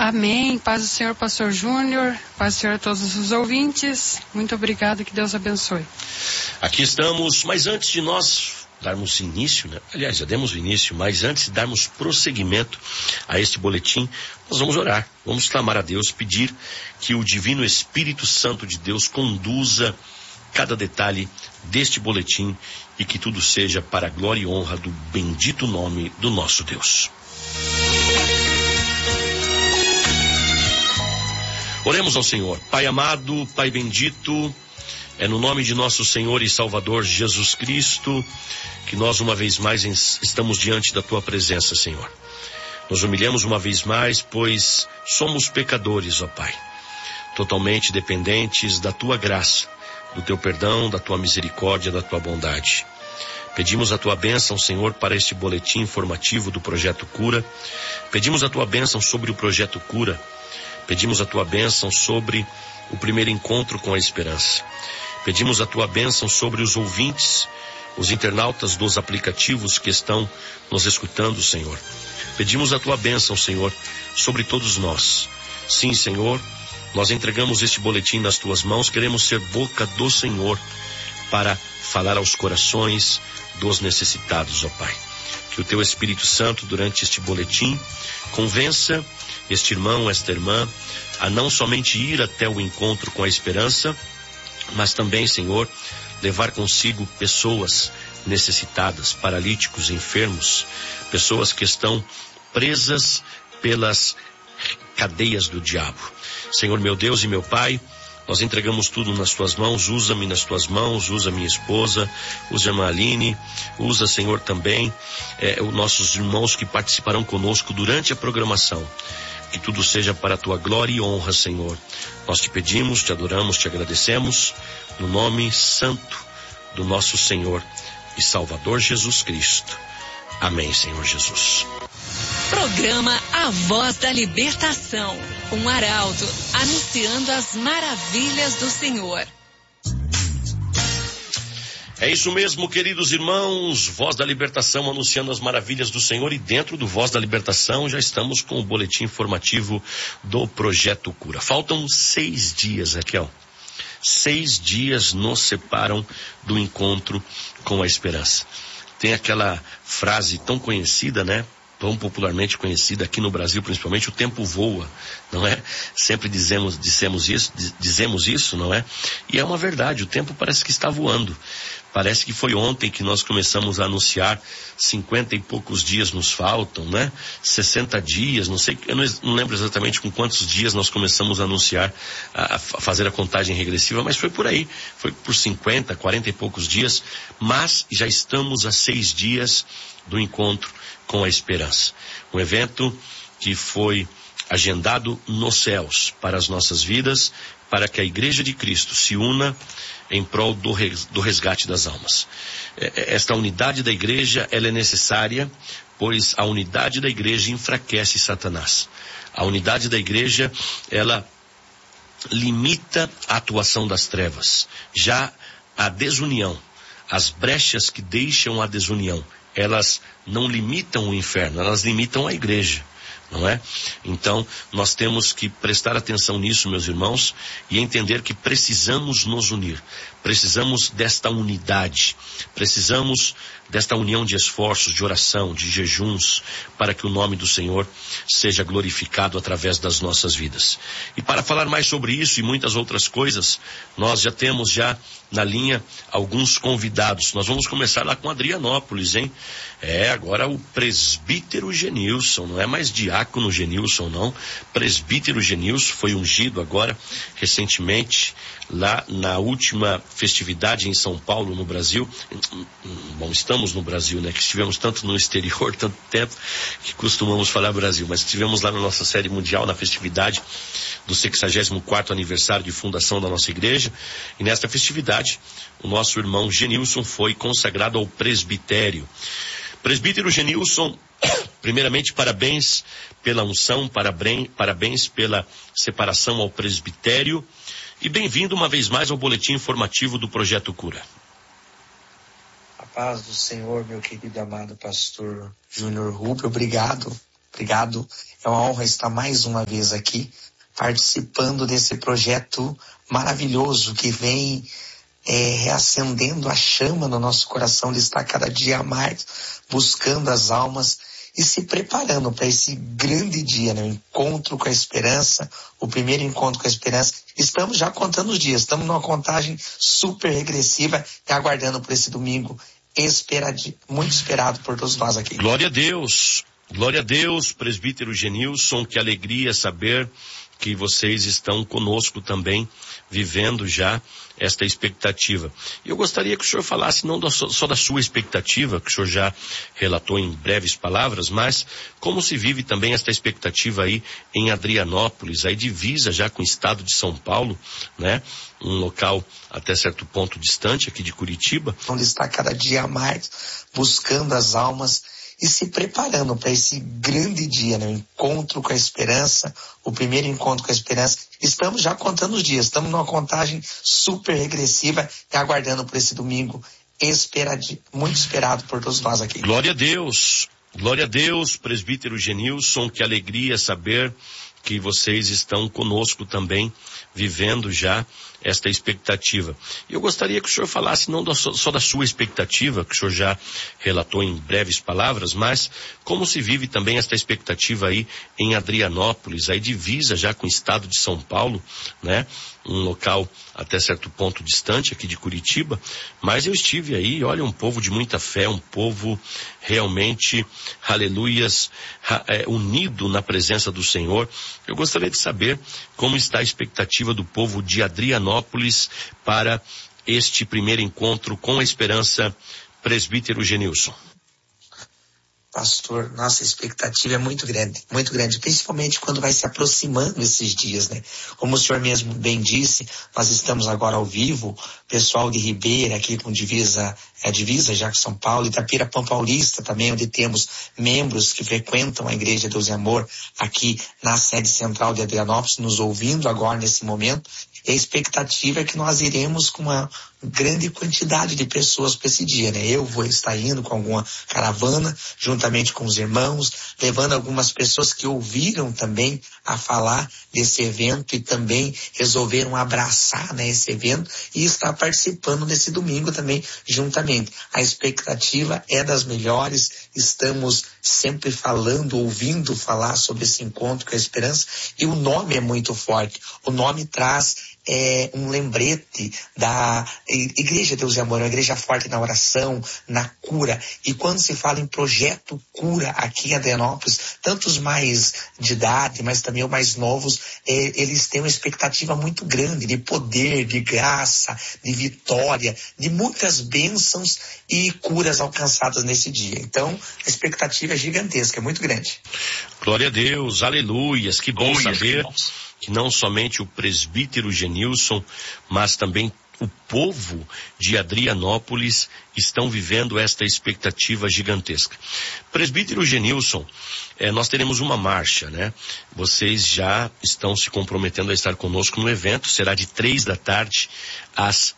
Amém. Paz do Senhor, Pastor Júnior. Paz do Senhor a todos os ouvintes. Muito obrigado, que Deus abençoe. Aqui estamos, mas antes de nós darmos início, né? Aliás, já demos o início, mas antes de darmos prosseguimento a este boletim, nós vamos orar, vamos clamar a Deus, pedir que o Divino Espírito Santo de Deus conduza cada detalhe deste boletim e que tudo seja para a glória e honra do bendito nome do nosso Deus. Oremos ao Senhor. Pai amado, Pai bendito, é no nome de nosso Senhor e Salvador Jesus Cristo que nós uma vez mais estamos diante da Tua presença, Senhor. Nos humilhamos uma vez mais, pois somos pecadores, ó Pai, totalmente dependentes da Tua graça, do Teu perdão, da Tua misericórdia, da Tua bondade. Pedimos a Tua bênção, Senhor, para este boletim informativo do Projeto Cura. Pedimos a Tua bênção sobre o Projeto Cura. Pedimos a Tua bênção sobre o primeiro encontro com a esperança. Pedimos a Tua bênção sobre os ouvintes, os internautas dos aplicativos que estão nos escutando, Senhor. Pedimos a Tua bênção, Senhor, sobre todos nós. Sim, Senhor, nós entregamos este boletim nas Tuas mãos, queremos ser boca do Senhor para falar aos corações dos necessitados, ó Pai. Que o Teu Espírito Santo, durante este boletim, convença este irmão, esta irmã, a não somente ir até o encontro com a esperança, mas também, Senhor, levar consigo pessoas necessitadas, paralíticos, enfermos, pessoas que estão presas pelas cadeias do diabo. Senhor, meu Deus e meu Pai, nós entregamos tudo nas Tuas mãos. Usa-me nas Tuas mãos, usa minha esposa, usa a irmã Aline, usa, Senhor, também os nossos irmãos que participarão conosco durante a programação. Que tudo seja para a Tua glória e honra, Senhor. Nós te pedimos, te adoramos, te agradecemos, no nome santo do nosso Senhor e Salvador Jesus Cristo. Amém, Senhor Jesus. Programa A Voz da Libertação. Um arauto anunciando as maravilhas do Senhor. É isso mesmo, queridos irmãos, Voz da Libertação anunciando as maravilhas do Senhor, e dentro do Voz da Libertação já estamos com o boletim informativo do Projeto Cura. Faltam 6 dias, Raquel. 6 dias nos separam do encontro com a esperança. Tem aquela frase tão conhecida, né? Tão popularmente conhecida aqui no Brasil, principalmente: o tempo voa, não é? Sempre dizemos isso, não é? E é uma verdade, o tempo parece que está voando. Parece que foi ontem que nós começamos a anunciar 50 e poucos dias nos faltam, né? 60 dias, não sei, eu não lembro exatamente com quantos dias nós começamos a anunciar, a fazer a contagem regressiva, mas foi por aí, foi por 50, 40 e poucos dias, mas já estamos a 6 dias do encontro com a esperança. Um evento que foi agendado nos céus para as nossas vidas, para que a Igreja de Cristo se una em prol do resgate das almas. Esta unidade da Igreja, ela é necessária, pois a unidade da Igreja enfraquece Satanás. A unidade da Igreja, ela limita a atuação das trevas. Já a desunião, as brechas que deixam a desunião, elas não limitam o inferno, elas limitam a Igreja, não é? Então, nós temos que prestar atenção nisso, meus irmãos, e entender que precisamos nos unir, precisamos desta unidade, precisamos desta união de esforços, de oração, de jejuns, para que o nome do Senhor seja glorificado através das nossas vidas. E para falar mais sobre isso e muitas outras coisas, nós já temos na linha alguns convidados. Nós vamos começar lá com Adrianópolis, hein? Agora o presbítero Genilson, não é mais diácono Genilson, não. Presbítero Genilson foi ungido agora, recentemente, lá na última festividade em São Paulo, no Brasil. Bom, estamos no Brasil, né? Que estivemos tanto no exterior, tanto tempo, que costumamos falar Brasil, mas estivemos lá na nossa série mundial, na festividade do 64º aniversário de fundação da nossa igreja, e nesta festividade, o nosso irmão Genilson foi consagrado ao presbitério. Presbítero Genilson, primeiramente, parabéns pela unção, parabéns pela separação ao presbitério, e bem-vindo uma vez mais ao boletim informativo do Projeto Cura. A paz do Senhor, meu querido amado pastor Júnior Rupp, obrigado Obrigado. É uma honra estar mais uma vez aqui, participando desse projeto maravilhoso que vem reacendendo a chama no nosso coração de estar cada dia mais buscando as almas e se preparando para esse grande dia, né? O encontro com a esperança, o primeiro encontro com a esperança. Estamos já contando os dias, estamos numa contagem super regressiva e aguardando por esse domingo muito esperado por todos nós aqui. Glória a Deus, presbítero Genilson, que alegria saber que vocês estão conosco também, vivendo já esta expectativa. E eu gostaria que o senhor falasse não só da sua expectativa, que o senhor já relatou em breves palavras, mas como se vive também esta expectativa aí em Adrianópolis, aí divisa já com o estado de São Paulo, né? Um local até certo ponto distante aqui de Curitiba. Onde está cada dia mais buscando as almas e se preparando para esse grande dia, né? O encontro com a esperança, o primeiro encontro com a esperança. Estamos já contando os dias, estamos numa contagem super regressiva e aguardando por esse domingo muito esperado por todos nós aqui. Glória a Deus, presbítero Genilson, que alegria saber que vocês estão conosco também, vivendo já esta expectativa. E eu gostaria que o senhor falasse não só da sua expectativa, que o senhor já relatou em breves palavras, mas como se vive também esta expectativa aí em Adrianópolis, aí divisa já com o estado de São Paulo, né? Um local até certo ponto distante aqui de Curitiba, mas eu estive aí, olha, um povo de muita fé, um povo realmente, aleluias, unido na presença do Senhor. Eu gostaria de saber como está a expectativa do povo de Adrianópolis para este primeiro encontro com a esperança, presbítero Genilson. Pastor, nossa expectativa é muito grande, principalmente quando vai se aproximando esses dias, né? Como o senhor mesmo bem disse, nós estamos agora ao vivo, pessoal de Ribeira aqui com divisa já com São Paulo, Itapirapã Paulista também, onde temos membros que frequentam a Igreja Deus e Amor aqui na sede central de Adrianópolis, nos ouvindo agora nesse momento. E a expectativa é que nós iremos com uma grande quantidade de pessoas para esse dia, né? Eu vou estar indo com alguma caravana, juntamente com os irmãos, levando algumas pessoas que ouviram também a falar desse evento e também resolveram abraçar, né, esse evento e estar participando nesse domingo também juntamente. A expectativa é das melhores, estamos sempre ouvindo falar sobre esse encontro com a esperança e o nome é muito forte. O nome traz um lembrete da Igreja Deus e Amor, uma igreja forte na oração, na cura. E quando se fala em projeto cura aqui em Adrianópolis, tanto os mais de idade, mas também os mais novos, eles têm uma expectativa muito grande de poder, de graça, de vitória, de muitas bênçãos e curas alcançadas nesse dia. Então, a expectativa é gigantesca, é muito grande. Glória a Deus, aleluias, que bom saber que não somente o presbítero Genilson, mas também o povo de Adrianópolis estão vivendo esta expectativa gigantesca. Presbítero Genilson, nós teremos uma marcha, né? Vocês já estão se comprometendo a estar conosco no evento, será de 15h às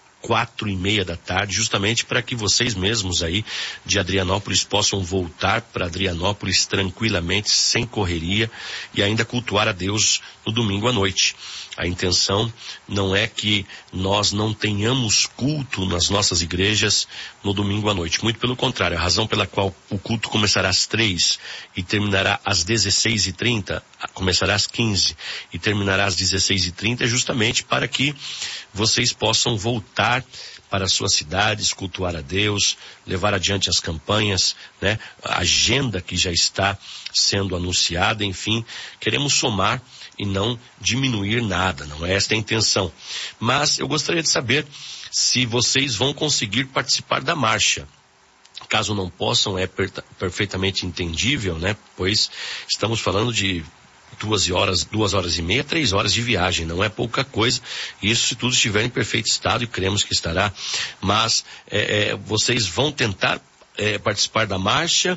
16h30, justamente para que vocês mesmos aí de Adrianópolis possam voltar para Adrianópolis tranquilamente, sem correria e ainda cultuar a Deus no domingo à noite. A intenção não é que nós não tenhamos culto nas nossas igrejas no domingo à noite. Muito pelo contrário, a razão pela qual o culto começará às 3 e terminará às 16h30, começará às 15 e terminará às 16h30 é justamente para que vocês possam voltar para suas cidades, cultuar a Deus, levar adiante as campanhas, né? A agenda que já está sendo anunciada, enfim, queremos somar e não diminuir nada, não é esta a intenção. Mas eu gostaria de saber se vocês vão conseguir participar da marcha. Caso não possam, é perfeitamente entendível, né? Pois estamos falando de 2 horas e meia, 3 horas de viagem, não é pouca coisa, isso se tudo estiver em perfeito estado e cremos que estará, mas vocês vão tentar participar da marcha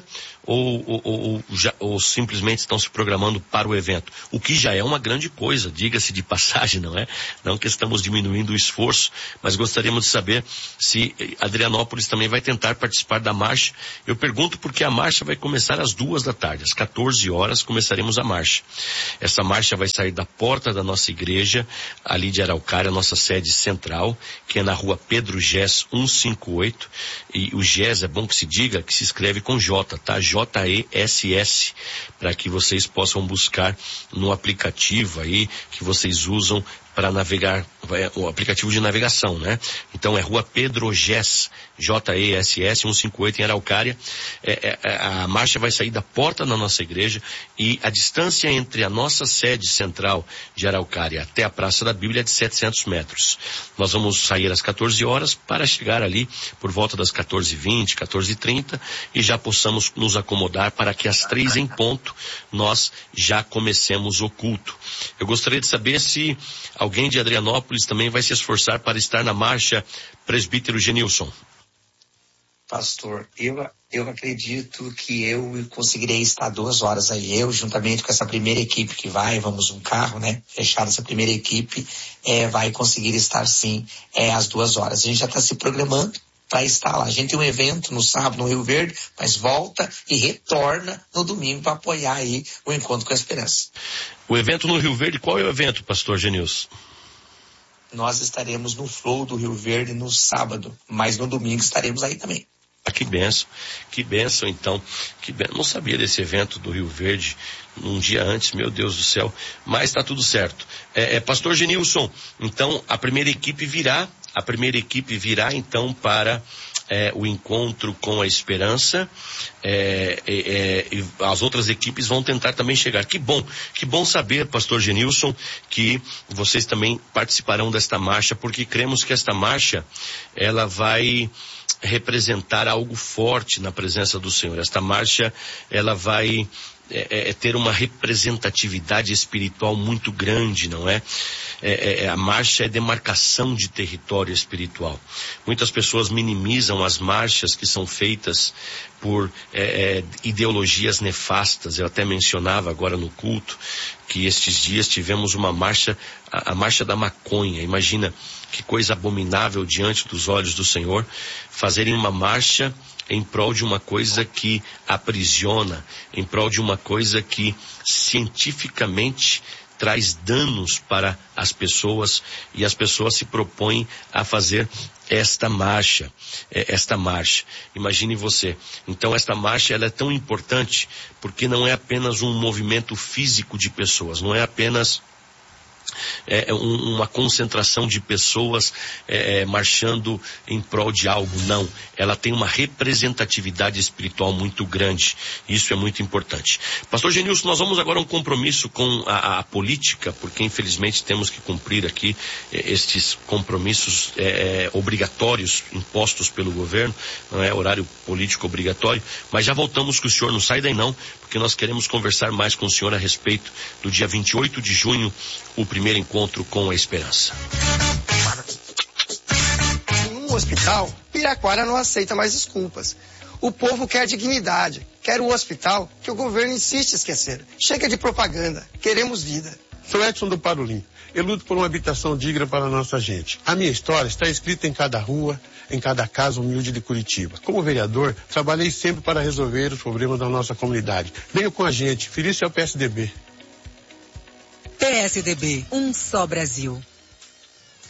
ou simplesmente estão se programando para o evento? O que já é uma grande coisa, diga-se de passagem, não é? Não que estamos diminuindo o esforço, mas gostaríamos de saber se Adrianópolis também vai tentar participar da marcha. Eu pergunto porque a marcha vai começar às 14h, às 14 horas começaremos a marcha. Essa marcha vai sair da porta da nossa igreja, ali de Araucária, nossa sede central, que é na rua Pedro Gés 158, e o Gés é bom que se diga, que se escreve com J, tá? J-E-S-S, para que vocês possam buscar no aplicativo aí que vocês usam para navegar, o aplicativo de navegação, né? Então é Rua Pedro Gés, J-E-S-S, 158 em Araucária. A marcha vai sair da porta da nossa igreja e a distância entre a nossa sede central de Araucária até a Praça da Bíblia é de 700 metros. Nós vamos sair às 14 horas para chegar ali por volta das 14h20, 14h30 e já possamos nos acomodar para que às 3 em ponto nós já comecemos o culto. Eu gostaria de saber se alguém de Adrianópolis também vai se esforçar para estar na marcha, presbítero Genilson. Pastor, eu acredito que eu conseguirei estar 2 horas aí. Eu, juntamente com essa primeira equipe que vamos um carro, né? Fechado essa primeira equipe, vai conseguir estar sim, às 2 horas. A gente já está se programando para estar lá. A gente tem um evento no sábado no Rio Verde, mas volta e retorna no domingo para apoiar aí o Encontro com a Esperança. O evento no Rio Verde, qual é o evento, pastor Genilson? Nós estaremos no Flow do Rio Verde no sábado, mas no domingo estaremos aí também. Ah, que bênção então, não sabia desse evento do Rio Verde um dia antes, meu Deus do céu, mas está tudo certo. Pastor Genilson, então a primeira equipe virá então para o Encontro com a Esperança, e as outras equipes vão tentar também chegar. Que bom saber, pastor Genilson, que vocês também participarão desta marcha, porque cremos que esta marcha, ela vai representar algo forte na presença do Senhor. Esta marcha, ela vai ter uma representatividade espiritual muito grande, não é? A marcha é demarcação de território espiritual. Muitas pessoas minimizam as marchas que são feitas por ideologias nefastas. Eu até mencionava agora no culto que estes dias tivemos uma marcha, a marcha da maconha. Imagina que coisa abominável diante dos olhos do Senhor, fazerem uma marcha em prol de uma coisa que aprisiona, em prol de uma coisa que cientificamente traz danos para as pessoas, e as pessoas se propõem a fazer esta marcha. Imagine você. Então esta marcha, ela é tão importante porque não é apenas um movimento físico de pessoas, não é apenas uma concentração de pessoas marchando em prol de algo, não. Ela tem uma representatividade espiritual muito grande. Isso é muito importante. Pastor Genilson, nós vamos agora a um compromisso com a política, porque infelizmente temos que cumprir aqui estes compromissos obrigatórios impostos pelo governo, não é horário político obrigatório, mas já voltamos com o senhor, não sai daí não, porque nós queremos conversar mais com o senhor a respeito do dia 28 de junho, o primeiro encontro com a Esperança. No hospital, Piraquara não aceita mais desculpas. O povo quer dignidade, quer um hospital que o governo insiste em esquecer. Chega de propaganda, queremos vida. Sou Edson do Parolim. Eu luto por uma habitação digna para a nossa gente. A minha história está escrita em cada rua, em cada casa humilde de Curitiba. Como vereador, trabalhei sempre para resolver os problemas da nossa comunidade. Venham com a gente, feliz é o PSDB. PSDB, um só Brasil.